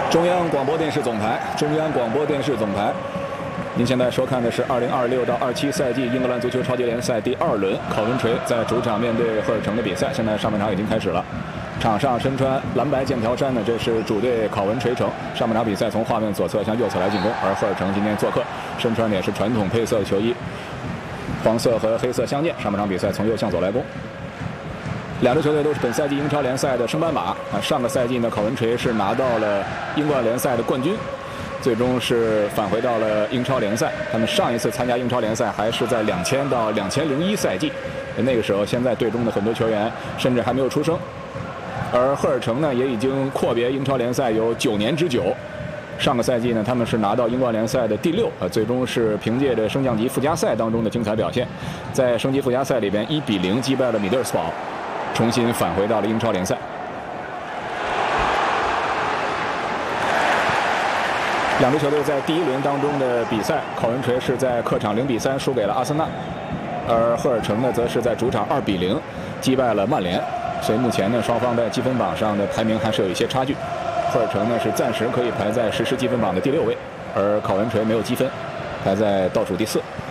中央广播电视总台，中央广播电视总台。您现在收看的是2026到27赛季英格兰足球超级联赛第2轮，考文垂在主场面对赫尔城的比赛。现在上半场已经开始了，场上身穿蓝白剑条衫的这是主队考文垂城。上半场比赛从画面左侧向右侧来进攻，而赫尔城今天做客，身穿的也是传统配色的球衣，黄色和黑色相间。上半场比赛从右向左来攻。两支球队都是本赛季英超联赛的升班马啊。上个赛季呢，考文垂是拿到了英冠联赛的冠军，最终是返回到了英超联赛。他们上一次参加英超联赛还是在2000到2001赛季，那个时候现在队中的很多球员甚至还没有出生。而赫尔城呢，也已经阔别英超联赛有9年之久。上个赛季呢，他们是拿到英冠联赛的第6，最终是凭借着升降级附加赛当中的精彩表现，在升级附加赛里边1比0击败了米德尔斯堡，重新返回到了英超联赛。两支球队在第1轮当中的比赛，考文垂是在客场0比3输给了阿森纳，而赫尔城呢则是在主场2比0击败了曼联。所以目前呢，双方在积分榜上的排名还是有一些差距。赫尔城呢是暂时可以排在实时积分榜的第6位，而考文垂没有积分，排在倒数第4。